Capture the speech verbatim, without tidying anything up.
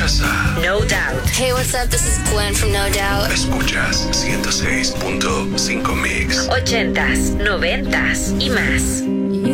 Escuchas a No Doubt. Hey, what's up? This is Gwen from No Doubt. Escuchas ciento seis punto cinco Mix. Ochentas, noventas y más.